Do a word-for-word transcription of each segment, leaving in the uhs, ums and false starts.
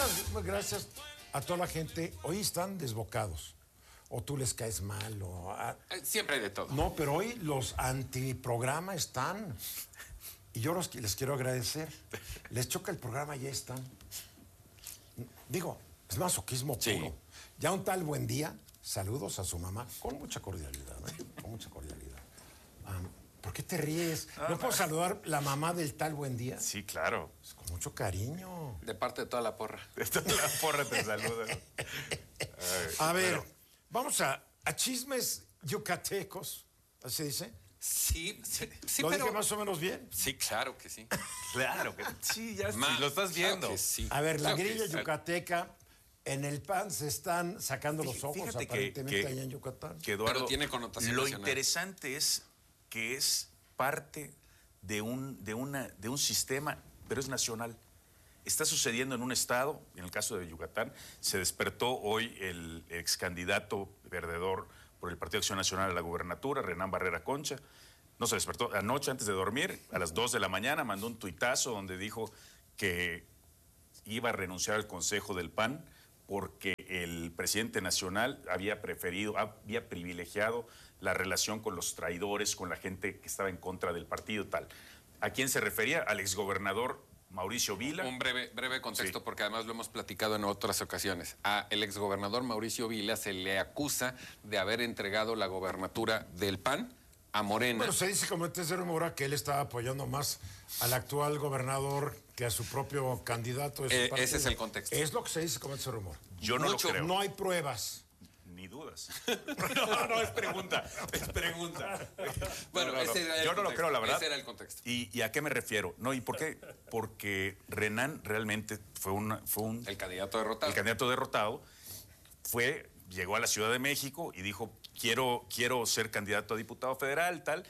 muchas gracias a toda la gente. Hoy están desbocados. O tú les caes mal, o... A... Siempre hay de todo. No, pero hoy los antiprograma están. Y yo los, les quiero agradecer. Les choca el programa, ya están. Digo, es masoquismo puro. Sí. Ya un tal Buen Día, saludos a su mamá, con mucha cordialidad, ¿eh? Con mucha cordialidad. Um, ¿Por qué te ríes? ¿No, ¿No puedo saludar la mamá del tal Buen Día? Sí, claro. Pues con mucho cariño. De parte de toda la porra. De toda la porra te saluda. A ver, pero... vamos a, a chismes yucatecos, ¿así se dice? Sí, sí, sí. ¿Lo pero... dije más o menos bien? Sí, claro que sí. Claro que sí, ya sí, lo estás viendo. Claro sí. A ver, la grilla yucateca, en el P A N se están sacando los ojos, Fíjate aparentemente, que, allá en Yucatán. Que Eduardo, pero tiene connotación lo nacional. Interesante es que es parte de un, de, una, de un sistema, pero es nacional. Está sucediendo en un estado, en el caso de Yucatán, se despertó hoy el ex candidato perdedor por el Partido Acción Nacional a la gubernatura, Renán Barrera Concha. No se despertó anoche antes de dormir, a las dos de la mañana, mandó un tuitazo donde dijo que iba a renunciar al Consejo del P A N porque el presidente nacional había preferido, había privilegiado la relación con los traidores, con la gente que estaba en contra del partido tal. ¿A quién se refería? Al exgobernador Mauricio Vila. Un breve, breve contexto, sí. Porque además lo hemos platicado en otras ocasiones. A el exgobernador Mauricio Vila se le acusa de haber entregado la gobernatura del P A N a Morena. Bueno, se dice como este rumor que él estaba apoyando más al actual gobernador que a su propio candidato. De su eh, ese es el contexto. Es lo que se dice como ese rumor. Yo no Mucho, lo creo. No hay pruebas. Ni dudas. No, no, es pregunta. Es pregunta. Bueno, no, no, ese era el yo no contexto, lo creo, la verdad. Ese era el contexto. ¿Y, y a qué me refiero? No, ¿y por qué? Porque Renán realmente fue, una, fue un... El candidato derrotado. El candidato derrotado fue, llegó a la Ciudad de México y dijo, quiero, quiero ser candidato a diputado federal, tal.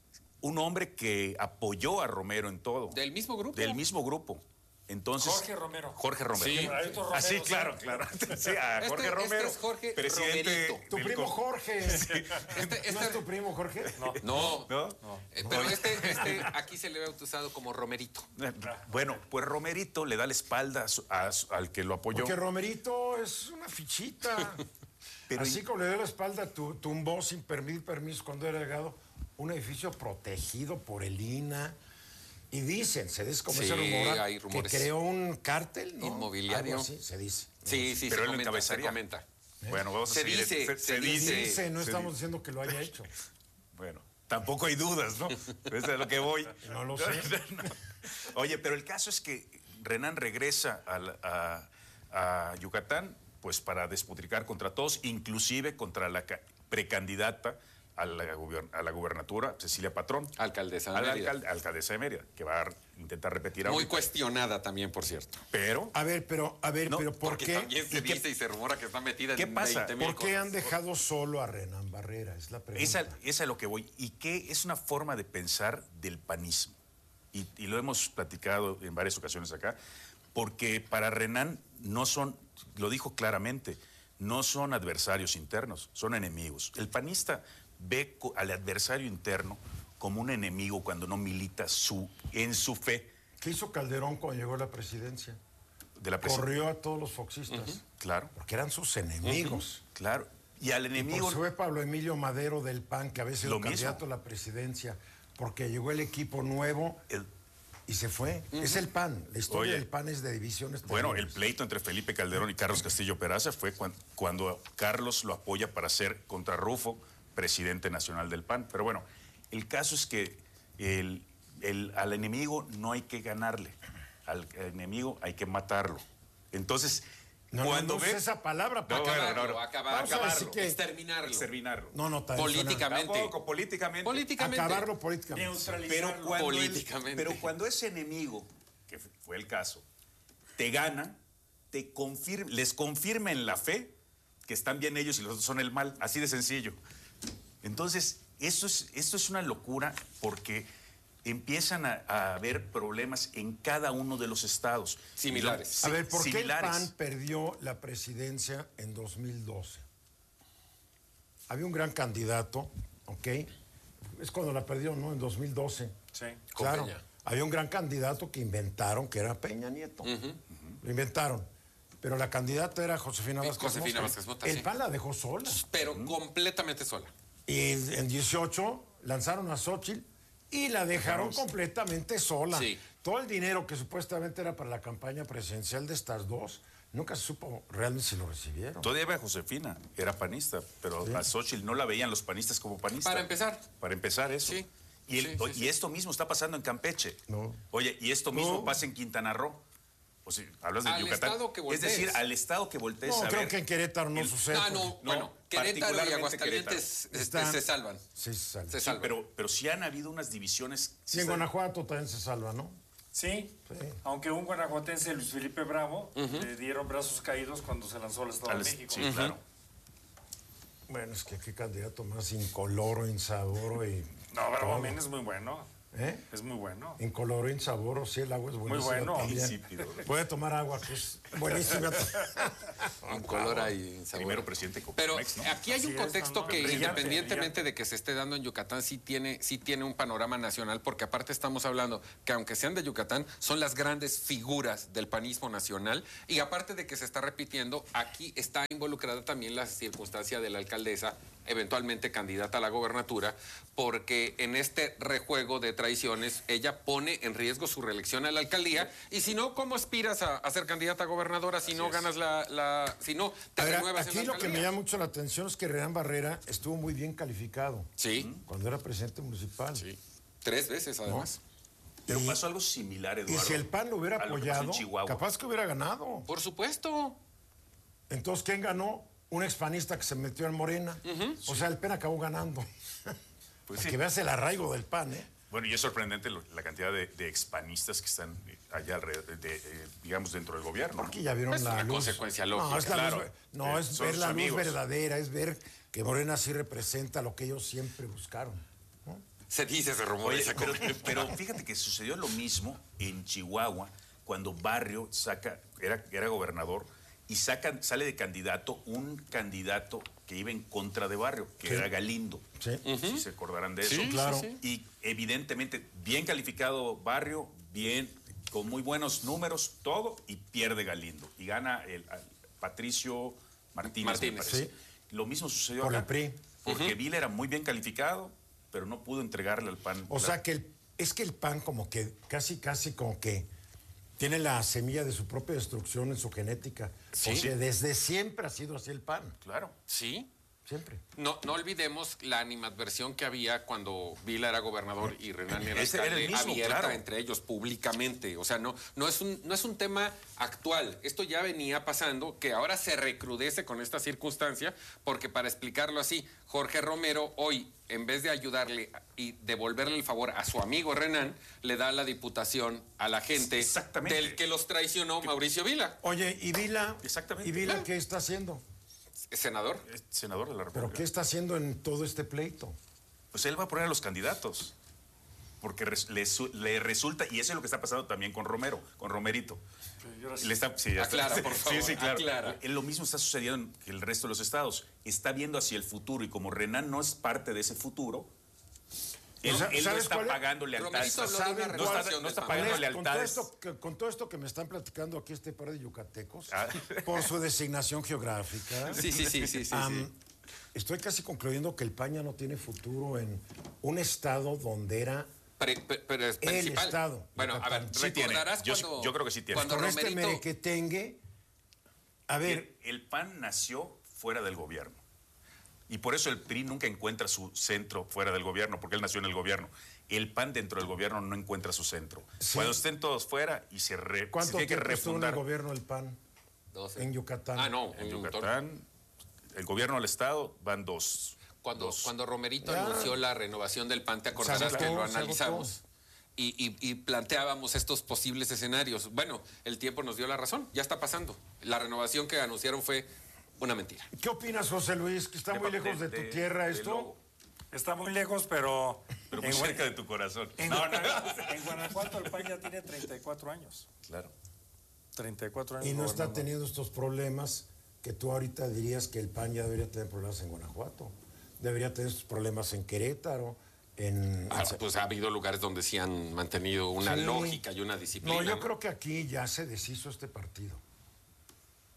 Un hombre que apoyó a Romero en todo. ¿Del mismo grupo? Del mismo grupo. Entonces, Jorge Romero. Jorge Romero. Sí. Ah, sí, claro, claro. Sí, a Jorge este, Romero. Este es Jorge presidente. Romerito. Tu primo Jorge. Sí. Este, este... ¿No es tu primo Jorge? No. No. ¿No? no. Eh, pero este, este aquí se le ve bautizado como Romerito. Bueno, pues Romerito le da la espalda a, a, al que lo apoyó. Porque Romerito es una fichita. Pero así como le dio la espalda, tu, tumbó sin pedir permiso cuando era delegado un edificio protegido por el I N A. Y dicen, se dice como sí, ese rumor, hay rumores. que creó un cártel, ¿no? Inmobiliario. Algo así, se dice. Sí, sí, pero se él comenta, encabezaría. se comenta. ¿Eh? Bueno, vamos a se seguir. Dice, se, se, se dice. dice. No se estamos dice. diciendo que lo haya hecho. Bueno, tampoco hay dudas, ¿no? Eso es a lo que voy. No lo sé. No. Oye, pero el caso es que Renán regresa a, la, a, a Yucatán pues para despotricar contra todos, inclusive contra la precandidata a la, a la gubernatura, Cecilia Patrón. Alcaldesa de a la Mérida. Alcalde, alcaldesa de Mérida, que va a intentar repetir Muy ahorita. cuestionada también, por cierto. Pero... A ver, pero, a ver, No, pero ¿por Porque qué? también se dice y se rumora que está metida ¿Qué en pasa? veinte mil ¿Por qué cosas. han dejado solo a Renán Barrera? Es la pregunta. Esa, esa es a lo que voy. ¿Y qué es una forma de pensar del panismo? Y, y lo hemos platicado en varias ocasiones acá, porque para Renán no son, lo dijo claramente, no son adversarios internos, son enemigos. El panista ve al adversario interno como un enemigo cuando no milita su, en su fe. ¿Qué hizo Calderón cuando llegó a la presidencia? De la presi Corrió a todos los foxistas. Uh-huh. Claro. Porque eran sus enemigos. Uh-huh. Claro. Y al enemigo... Y por fue Pablo Emilio Madero del P A N, que había sido candidato a la presidencia, porque llegó el equipo nuevo el... y se fue. Uh-huh. Es el P A N. La historia Oye, del P A N es de divisiones. Bueno, terribles. el pleito entre Felipe Calderón y Carlos Castillo Peraza fue cuando, cuando Carlos lo apoya para ser contra Rufo presidente nacional del P A N. Pero bueno, el caso es que el, el, al enemigo no hay que ganarle, al enemigo hay que matarlo. Entonces, no, cuando no, no ve... esa palabra para no, acabarlo, bueno, no, no. Acabar, acabarlo, que... exterminarlo. Exterminarlo. No, no, políticamente. Tampoco, políticamente. Políticamente. Acabarlo políticamente. Pero cuando, políticamente. El, pero cuando ese enemigo, que fue el caso, te gana, te confirma, les confirma en la fe que están bien ellos y los otros son el mal. Así de sencillo. Entonces, eso es, esto es una locura porque empiezan a, a haber problemas en cada uno de los estados. Similares. A ver, ¿por Similares. qué el P A N perdió la presidencia en dos mil doce? Había un gran candidato, ¿ok? Es cuando la perdió, ¿no? En dos mil doce. Sí. Claro. Había un gran candidato que inventaron, que era Peña Nieto. Uh-huh. Lo inventaron. Pero la candidata era Josefina Vázquez Josefina Mota. Vázquez Mota, El sí. P A N la dejó sola. Pero mm. completamente sola. Y en dieciocho lanzaron a Xóchitl y la dejaron Dejaros. completamente sola. Sí. Todo el dinero que supuestamente era para la campaña presidencial de estas dos, nunca se supo realmente si lo recibieron. Todavía Josefina era panista, pero sí. a Xóchitl no la veían los panistas como panista. Para empezar. Para empezar eso. Sí. Y, el, sí, sí, y sí. esto mismo está pasando en Campeche. No. Oye, y esto mismo no. pasa en Quintana Roo. O sea, hablas de al Yucatán. Estado que voltees. Es decir, al estado que voltees. No, a creo ver, que en Querétaro no el, sucede. Ah, no, no, bueno, Querétaro y Aguascalientes este, se salvan. Sí, se salvan. Se salvan. Sí, pero, pero sí han habido unas divisiones. Sí, en Guanajuato también se salva, ¿no? Sí, sí, aunque un guanajuatense, Luis Felipe Bravo, uh-huh. le dieron brazos caídos cuando se lanzó al Estado al, de México. Sí, uh-huh. claro. Bueno, es que qué candidato más incoloro, insaboro y... No, Bravo Min es muy bueno. ¿Eh? Es muy bueno. Incoloro, insaboro, sí, el agua es buenísima. Muy bueno. Insípido. Puede tomar agua, que es buenísima. Incolora y insaboro. Primero presidente Coparmex, Pero ¿no? aquí hay Así un contexto es, no, no. que brillante, independientemente brillante. de que se esté dando en Yucatán, sí tiene, sí tiene un panorama nacional, porque aparte estamos hablando que aunque sean de Yucatán, son las grandes figuras del panismo nacional, y aparte de que se está repitiendo, aquí está involucrada también la circunstancia de la alcaldesa, eventualmente candidata a la gobernatura, porque en este rejuego de traiciones, ella pone en riesgo su reelección a la alcaldía, y si no, ¿cómo aspiras a, a ser candidata a gobernadora si Así no es. ganas la, la... si no te ver, renuevas aquí en la lo que me llama mucho la atención es que Renan Barrera estuvo muy bien calificado. Sí. Cuando era presidente municipal. Sí. Tres veces, además. ¿No? Pero y, pasó algo similar, Eduardo. Y si el P A N lo hubiera apoyado, capaz que hubiera ganado. Por supuesto. Entonces, ¿quién ganó? Un expanista que se metió en Morena. Uh-huh. O sea, el P A N acabó ganando. Pues sí. Que veas el arraigo del P A N, ¿eh? Bueno, y es sorprendente lo, la cantidad de, de expanistas que están allá alrededor, de, de, de, digamos, lentro del gobierno. Porque ya vieron es la una luz. consecuencia lógica. No, es, la claro. luz, no, es ver la amigos. luz verdadera, es ver que Morena sí representa lo que ellos siempre buscaron, ¿no? Se dice, se rumoriza. Pero, pero fíjate que sucedió lo mismo en Chihuahua, cuando Barrio saca, era, era gobernador, y saca, sale de candidato un candidato que iba en contra de Barrio, que sí. era Galindo. Sí. Uh-huh. Si se acordarán de eso. Sí, claro. Sí, sí. Y evidentemente, bien calificado Barrio, bien, con muy buenos números, todo, y pierde Galindo. Y gana el, el Patricio Martínez, Martínez me parece. Sí. Lo mismo sucedió Por acá. el P R I. Porque Uh-huh. Vila era muy bien calificado, pero no pudo entregarle al P A N. O la... sea que el, es que el P A N como que casi, casi como que tiene la semilla de su propia destrucción en su genética. Sí. O sea, desde siempre ha sido así el P A N. Claro. Sí. Siempre. No, no olvidemos la animadversión que había cuando Vila era gobernador y Renan era Ese alcalde, era el mismo, abierta claro. entre ellos públicamente. O sea, no, no, es un, no es un tema actual. Esto ya venía pasando, que ahora se recrudece con esta circunstancia, porque para explicarlo así, Jorge Romero hoy, en vez de ayudarle y devolverle el favor a su amigo Renan, le da la diputación a la gente del que los traicionó Mauricio Vila. Oye, ¿y Vila? Exactamente. ¿Y Vila Ah. qué está haciendo? ¿Senador? Es senador de la República. ¿Pero qué está haciendo en todo este pleito? Pues él va a poner a los candidatos. Porque res, le, le resulta, y eso es lo que está pasando también con Romero, con Romerito. Sí, le está, sí, aclara, por favor. Sí, sí, claro. Aclara. Lo mismo está sucediendo en el resto de los estados. Está viendo hacia el futuro, y como Renan no es parte de ese futuro, él, él no está pagando lealtad. No está, no está pagando lealtades. Con todo, esto que, con todo esto que me están platicando aquí este par de yucatecos, ah. por su designación geográfica. Sí, sí, sí, sí, sí, um, sí. Estoy casi concluyendo que el P A N ya no tiene futuro en un estado donde era Pre, pre, pre, el principal. estado. Bueno, a ver, sí recordarás tiene. cuando... Yo, yo creo que sí tiene. Cuando con Romerito... este merequetengue, a ver... El, el P A N nació fuera del gobierno. Y por eso el P R I nunca encuentra su centro fuera del gobierno, porque él nació en el gobierno. El P A N dentro del gobierno no encuentra su centro. Sí. Cuando estén todos fuera y se, re, ¿Cuánto se tiene que tiempo estuvo refundar. en el gobierno del P A N? doce. En Yucatán. Ah, no, en Yucatán. El gobierno del Estado van dos. Cuando, dos. cuando Romerito ya. anunció la renovación del P A N, te acordarás agotó, que lo analizamos. agotó. Y, y, y planteábamos estos posibles escenarios. Bueno, el tiempo nos dio la razón, ya está pasando. La renovación que anunciaron fue una mentira. ¿Qué opinas, José Luis? Que está de, muy lejos de, de tu de, tierra de esto. Lobo. Está muy lejos, pero... Pero muy en cerca de tu corazón. En, no, no, no. En Guanajuato el P A N ya tiene treinta y cuatro años. Claro. treinta y cuatro años. Y no está gobernador. teniendo estos problemas que tú ahorita dirías que el P A N ya debería tener problemas en Guanajuato. Debería tener estos problemas en Querétaro. En, Ah, en... pues ha habido lugares donde sí han mantenido una Sí. lógica y una disciplina. No, yo ¿no? creo que aquí ya se deshizo este partido.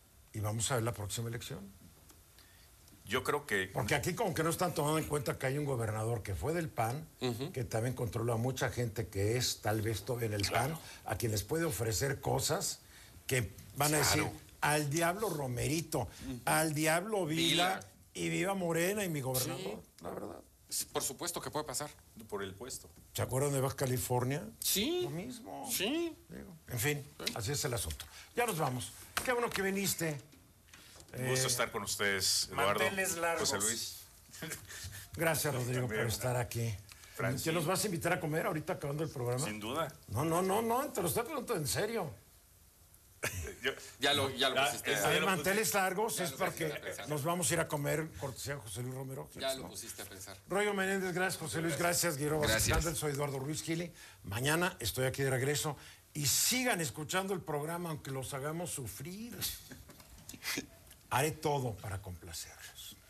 vamos a ver la próxima elección. Yo creo que... Porque aquí como que no están tomando en cuenta que hay un gobernador que fue del P A N, uh-huh. que también controla a mucha gente que es tal vez todavía en el claro. P A N, a quien les puede ofrecer cosas que van claro. a decir, al diablo Romerito, uh-huh. al diablo Vila, Vila, y viva Morena y mi gobernador, sí. la verdad. Por supuesto que puede pasar. Por el puesto. ¿Se acuerdan de Baja California? Sí. Lo mismo. Sí. Digo, en fin, sí. así es el asunto. Ya nos vamos. Qué bueno que viniste. Un gusto eh, estar con ustedes, Eduardo. José Luis. Gracias, Rodrigo, también, por estar aquí. Francis. ¿Qué nos vas a invitar a comer ahorita acabando el programa? Sin duda. No, no, no, no, te lo estoy preguntando en serio. Yo, ya lo, ya lo pusiste. A ver, manteles largos es porque nos vamos a ir a comer, cortesía José Luis Romero. Ya lo pusiste a pensar. Rollo Menéndez, gracias, José Luis, gracias, Guillermo Vázquez, soy Eduardo Ruiz Gili. Mañana estoy aquí de regreso y sigan escuchando el programa aunque los hagamos sufrir. Haré todo para complacerlos.